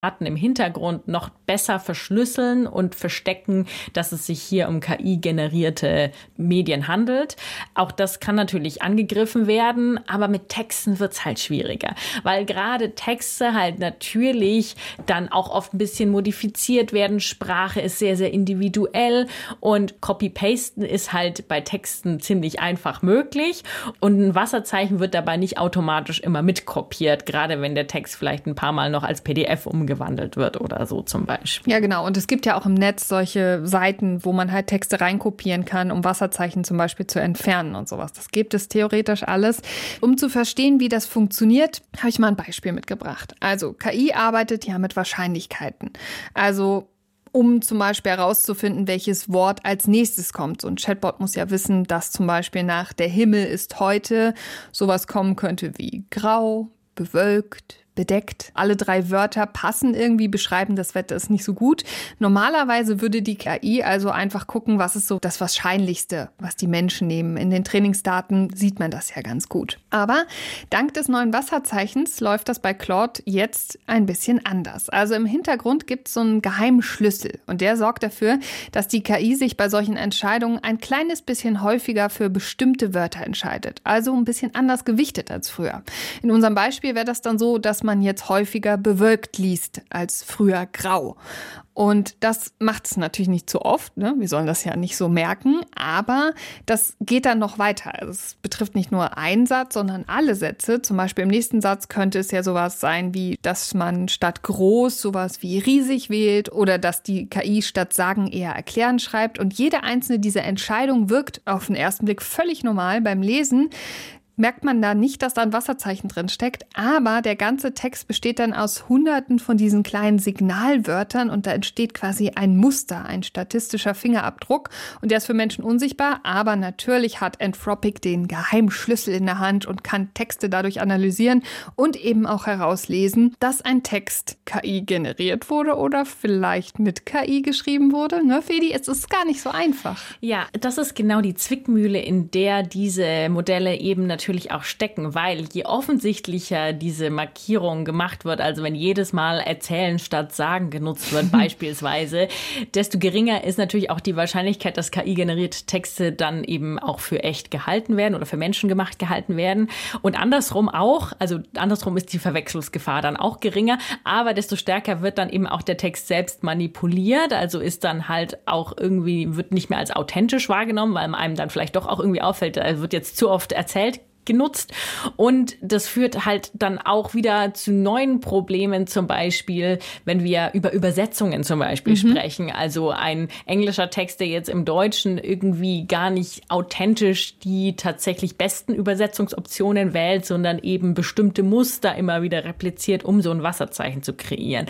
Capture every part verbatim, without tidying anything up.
Daten im Hintergrund noch besser verschlüsseln und verstecken, dass es sich hier um K I-generierte Medien handelt. Auch das kann natürlich angegriffen werden, aber mit Texten wird es halt schwieriger, weil gerade Texte halt natürlich dann auch oft ein bisschen modifiziert werden. Sprache ist sehr, sehr individuell und Copy-Pasten ist halt bei Texten ziemlich einfach möglich und ein Wasserzeichen wird dabei nicht automatisch immer mitkopiert, gerade wenn der Text vielleicht ein paar Mal noch als P D F umgewandelt gewandelt wird oder so zum Beispiel. Ja, genau. Und es gibt ja auch im Netz solche Seiten, wo man halt Texte reinkopieren kann, um Wasserzeichen zum Beispiel zu entfernen und sowas. Das gibt es theoretisch alles. Um zu verstehen, wie das funktioniert, habe ich mal ein Beispiel mitgebracht. Also K I arbeitet ja mit Wahrscheinlichkeiten. Also um zum Beispiel herauszufinden, welches Wort als nächstes kommt. So ein Chatbot muss ja wissen, dass zum Beispiel nach der Himmel ist heute sowas kommen könnte wie grau, bewölkt, bedeckt. Alle drei Wörter passen irgendwie, beschreiben, das Wetter ist nicht so gut. Normalerweise würde die K I also einfach gucken, was ist so das Wahrscheinlichste, was die Menschen nehmen. In den Trainingsdaten sieht man das ja ganz gut. Aber dank des neuen Wasserzeichens läuft das bei Claude jetzt ein bisschen anders. Also im Hintergrund gibt es so einen geheimen Schlüssel und der sorgt dafür, dass die K I sich bei solchen Entscheidungen ein kleines bisschen häufiger für bestimmte Wörter entscheidet. Also ein bisschen anders gewichtet als früher. In unserem Beispiel wäre das dann so, dass man jetzt häufiger bewölkt liest als früher grau. Und das macht es natürlich nicht so oft, ne? Wir sollen das ja nicht so merken, aber das geht dann noch weiter. Also es betrifft nicht nur einen Satz, sondern alle Sätze. Zum Beispiel im nächsten Satz könnte es ja sowas sein wie, dass man statt groß sowas wie riesig wählt oder dass die K I statt sagen eher erklären schreibt. Und jede einzelne dieser Entscheidungen wirkt auf den ersten Blick völlig normal. Beim Lesen merkt man da nicht, dass da ein Wasserzeichen drin steckt, aber der ganze Text besteht dann aus Hunderten von diesen kleinen Signalwörtern und da entsteht quasi ein Muster, ein statistischer Fingerabdruck und der ist für Menschen unsichtbar, aber natürlich hat Anthropic den Geheimschlüssel in der Hand und kann Texte dadurch analysieren und eben auch herauslesen, dass ein Text K I generiert wurde oder vielleicht mit K I geschrieben wurde. Ne, Fedi, es ist gar nicht so einfach. Ja, das ist genau die Zwickmühle, in der diese Modelle eben natürlich auch stecken, weil je offensichtlicher diese Markierung gemacht wird, also wenn jedes Mal erzählen statt sagen genutzt wird beispielsweise, desto geringer ist natürlich auch die Wahrscheinlichkeit, dass K I-generierte Texte dann eben auch für echt gehalten werden oder für menschengemacht gehalten werden. Und andersrum auch, also andersrum ist die Verwechslungsgefahr dann auch geringer, aber desto stärker wird dann eben auch der Text selbst manipuliert, also ist dann halt auch irgendwie, wird nicht mehr als authentisch wahrgenommen, weil einem dann vielleicht doch auch irgendwie auffällt, er wird jetzt zu oft erzählt, genutzt und das führt halt dann auch wieder zu neuen Problemen, zum Beispiel, wenn wir über Übersetzungen zum Beispiel mhm. sprechen, also ein englischer Text, der jetzt im Deutschen irgendwie gar nicht authentisch die tatsächlich besten Übersetzungsoptionen wählt, sondern eben bestimmte Muster immer wieder repliziert, um so ein Wasserzeichen zu kreieren.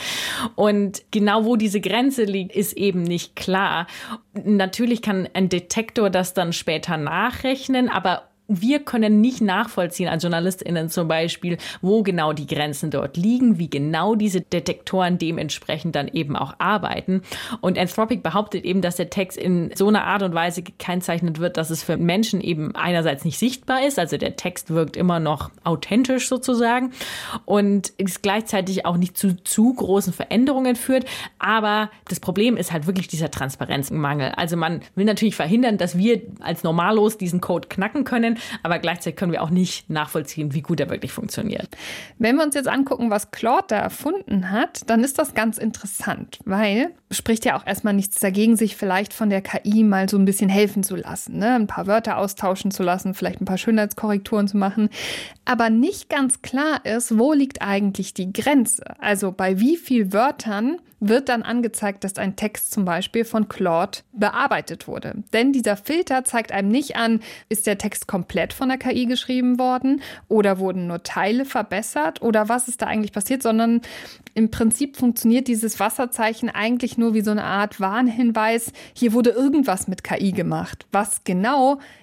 Und genau wo diese Grenze liegt, ist eben nicht klar. Natürlich kann ein Detektor das dann später nachrechnen, aber wir können nicht nachvollziehen, als JournalistInnen zum Beispiel, wo genau die Grenzen dort liegen, wie genau diese Detektoren dementsprechend dann eben auch arbeiten. Und Anthropic behauptet eben, dass der Text in so einer Art und Weise gekennzeichnet wird, dass es für Menschen eben einerseits nicht sichtbar ist, also der Text wirkt immer noch authentisch sozusagen und es gleichzeitig auch nicht zu zu großen Veränderungen führt. Aber das Problem ist halt wirklich dieser Transparenzmangel. Also man will natürlich verhindern, dass wir als Normalos diesen Code knacken können, aber gleichzeitig können wir auch nicht nachvollziehen, wie gut er wirklich funktioniert. Wenn wir uns jetzt angucken, was Claude da erfunden hat, dann ist das ganz interessant, weil es spricht ja auch erstmal nichts dagegen, sich vielleicht von der K I mal so ein bisschen helfen zu lassen, ne? Ein paar Wörter austauschen zu lassen, vielleicht ein paar Schönheitskorrekturen zu machen. Aber nicht ganz klar ist, wo liegt eigentlich die Grenze? Also bei wie vielen Wörtern wird dann angezeigt, dass ein Text zum Beispiel von Claude bearbeitet wurde. Denn dieser Filter zeigt einem nicht an, ist der Text komplett von der K I geschrieben worden oder wurden nur Teile verbessert oder was ist da eigentlich passiert, sondern im Prinzip funktioniert dieses Wasserzeichen eigentlich nur wie so eine Art Warnhinweis, hier wurde irgendwas mit K I gemacht. Was genau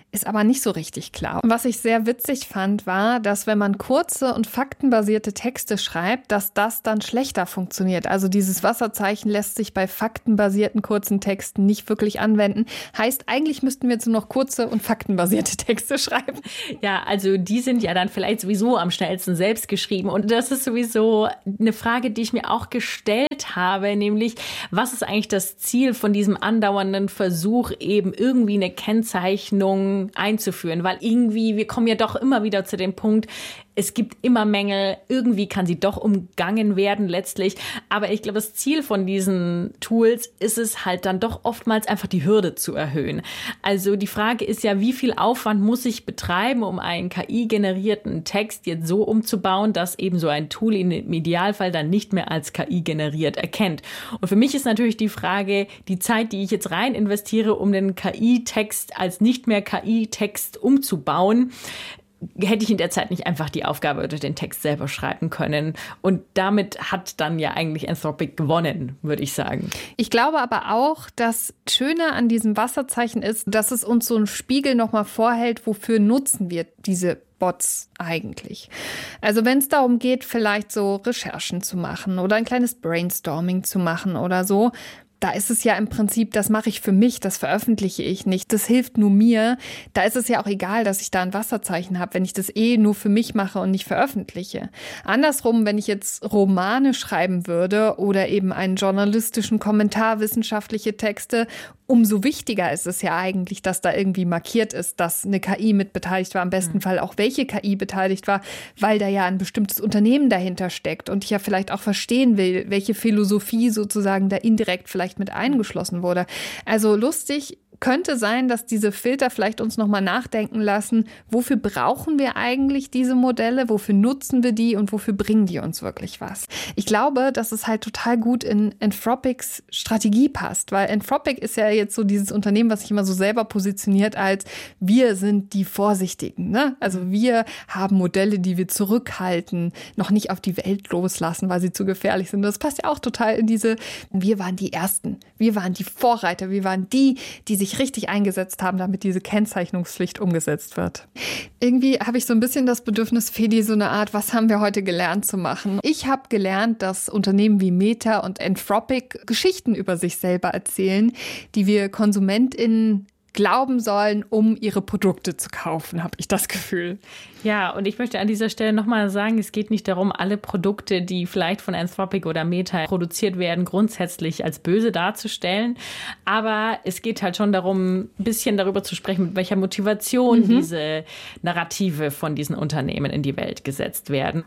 ist aber nicht so richtig klar. Und was ich sehr witzig fand, war, dass wenn man kurze und faktenbasierte Texte schreibt, dass das dann schlechter funktioniert. Also dieses Wasserzeichen lässt sich bei faktenbasierten kurzen Texten nicht wirklich anwenden. Heißt, eigentlich müssten wir jetzt nur noch kurze und faktenbasierte Texte schreiben. Ja, also die sind ja dann vielleicht sowieso am schnellsten selbst geschrieben. Und das ist sowieso eine Frage, die ich mir auch gestellt habe, nämlich, was ist eigentlich das Ziel von diesem andauernden Versuch, eben irgendwie eine Kennzeichnung einzuführen, weil irgendwie, wir kommen ja doch immer wieder zu dem Punkt, es gibt immer Mängel, irgendwie kann sie doch umgangen werden letztlich. Aber ich glaube, das Ziel von diesen Tools ist es halt dann doch oftmals einfach die Hürde zu erhöhen. Also die Frage ist ja, wie viel Aufwand muss ich betreiben, um einen K I-generierten Text jetzt so umzubauen, dass eben so ein Tool ihn im Idealfall dann nicht mehr als K I generiert erkennt. Und für mich ist natürlich die Frage, die Zeit, die ich jetzt rein investiere, um den K I-Text als nicht mehr K I-Text umzubauen, hätte ich in der Zeit nicht einfach die Aufgabe oder den Text selber schreiben können. Und damit hat dann ja eigentlich Anthropic gewonnen, würde ich sagen. Ich glaube aber auch, das Schöne an diesem Wasserzeichen ist, dass es uns so einen Spiegel nochmal vorhält, wofür nutzen wir diese Bots eigentlich. Also wenn es darum geht, vielleicht so Recherchen zu machen oder ein kleines Brainstorming zu machen oder so, da ist es ja im Prinzip, das mache ich für mich, das veröffentliche ich nicht, das hilft nur mir. Da ist es ja auch egal, dass ich da ein Wasserzeichen habe, wenn ich das eh nur für mich mache und nicht veröffentliche. Andersrum, wenn ich jetzt Romane schreiben würde oder eben einen journalistischen Kommentar, wissenschaftliche Texte, umso wichtiger ist es ja eigentlich, dass da irgendwie markiert ist, dass eine K I mit beteiligt war, im besten mhm. Fall auch welche K I beteiligt war, weil da ja ein bestimmtes Unternehmen dahinter steckt und ich ja vielleicht auch verstehen will, welche Philosophie sozusagen da indirekt vielleicht mit eingeschlossen wurde. Also lustig könnte sein, dass diese Filter vielleicht uns nochmal nachdenken lassen, wofür brauchen wir eigentlich diese Modelle, wofür nutzen wir die und wofür bringen die uns wirklich was. Ich glaube, dass es halt total gut in Anthropics Strategie passt, weil Anthropic ist ja jetzt so dieses Unternehmen, was sich immer so selber positioniert als wir sind die Vorsichtigen, ne? Also wir haben Modelle, die wir zurückhalten, noch nicht auf die Welt loslassen, weil sie zu gefährlich sind. Das passt ja auch total in diese, wir waren die Ersten, wir waren die Vorreiter, wir waren die, die sich richtig eingesetzt haben, damit diese Kennzeichnungspflicht umgesetzt wird. Irgendwie habe ich so ein bisschen das Bedürfnis, Fedi, so eine Art, was haben wir heute gelernt zu machen? Ich habe gelernt, dass Unternehmen wie Meta und Anthropic Geschichten über sich selber erzählen, die wir KonsumentInnen glauben sollen, um ihre Produkte zu kaufen, habe ich das Gefühl. Ja, und ich möchte an dieser Stelle nochmal sagen, es geht nicht darum, alle Produkte, die vielleicht von Anthropic oder Meta produziert werden, grundsätzlich als böse darzustellen. Aber es geht halt schon darum, ein bisschen darüber zu sprechen, mit welcher Motivation mhm. diese Narrative von diesen Unternehmen in die Welt gesetzt werden.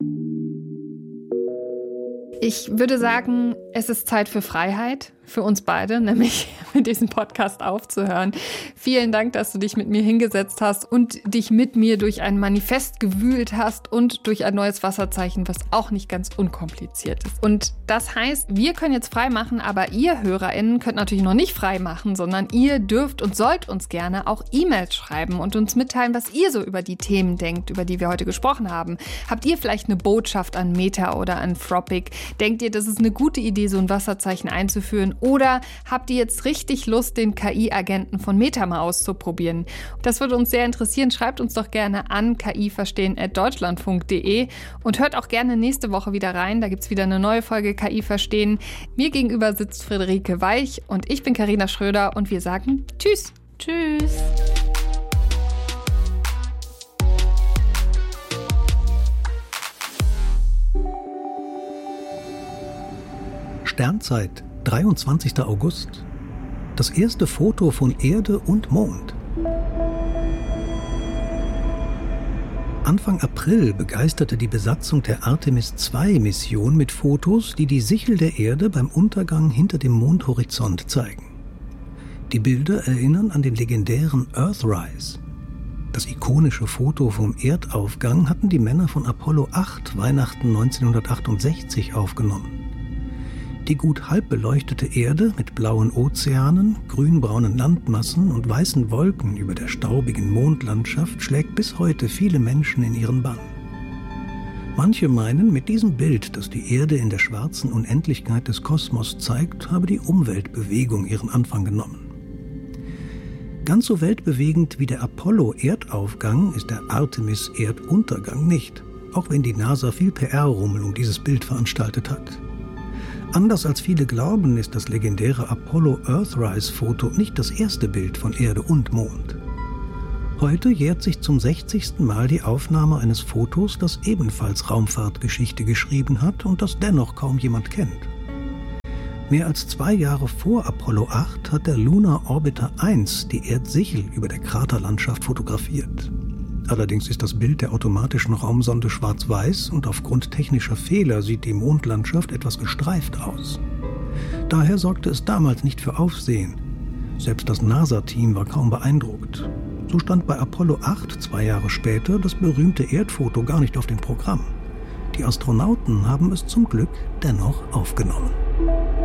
Ich würde sagen, es ist Zeit für Freiheit, für uns beide, nämlich mit diesem Podcast aufzuhören. Vielen Dank, dass du dich mit mir hingesetzt hast und dich mit mir durch ein Manifest gewühlt hast und durch ein neues Wasserzeichen, was auch nicht ganz unkompliziert ist. Und das heißt, wir können jetzt frei machen, aber ihr HörerInnen könnt natürlich noch nicht frei machen, sondern ihr dürft und sollt uns gerne auch E-Mails schreiben und uns mitteilen, was ihr so über die Themen denkt, über die wir heute gesprochen haben. Habt ihr vielleicht eine Botschaft an Meta oder an Anthropic? Denkt ihr, das ist eine gute Idee, so ein Wasserzeichen einzuführen? Oder habt ihr jetzt richtig Lust, den K I-Agenten von Meta mal auszuprobieren? Das würde uns sehr interessieren. Schreibt uns doch gerne an k i verstehen at deutschlandfunk punkt de und hört auch gerne nächste Woche wieder rein. Da gibt es wieder eine neue Folge K I verstehen. Mir gegenüber sitzt Friederike Weich und ich bin Carina Schröder und wir sagen Tschüss. Tschüss. Sternzeit, dreiundzwanzigster August. Das erste Foto von Erde und Mond. Anfang April begeisterte die Besatzung der Artemis zwei Mission mit Fotos, die die Sichel der Erde beim Untergang hinter dem Mondhorizont zeigen. Die Bilder erinnern an den legendären Earthrise. Das ikonische Foto vom Erdaufgang hatten die Männer von Apollo acht Weihnachten neunzehnhundertachtundsechzig aufgenommen. Die gut halb beleuchtete Erde mit blauen Ozeanen, grünbraunen Landmassen und weißen Wolken über der staubigen Mondlandschaft schlägt bis heute viele Menschen in ihren Bann. Manche meinen, mit diesem Bild, das die Erde in der schwarzen Unendlichkeit des Kosmos zeigt, habe die Umweltbewegung ihren Anfang genommen. Ganz so weltbewegend wie der Apollo-Erdaufgang ist der Artemis-Erduntergang nicht, auch wenn die NASA viel P R-Rummel um dieses Bild veranstaltet hat. Anders als viele glauben, ist das legendäre Apollo-Earthrise-Foto nicht das erste Bild von Erde und Mond. Heute jährt sich zum sechzigsten Mal die Aufnahme eines Fotos, das ebenfalls Raumfahrtgeschichte geschrieben hat und das dennoch kaum jemand kennt. Mehr als zwei Jahre vor Apollo acht hat der Lunar Orbiter eins die Erdsichel über der Kraterlandschaft fotografiert. Allerdings ist das Bild der automatischen Raumsonde schwarz-weiß und aufgrund technischer Fehler sieht die Mondlandschaft etwas gestreift aus. Daher sorgte es damals nicht für Aufsehen. Selbst das NASA-Team war kaum beeindruckt. So stand bei Apollo acht zwei Jahre später das berühmte Erdfoto gar nicht auf dem Programm. Die Astronauten haben es zum Glück dennoch aufgenommen.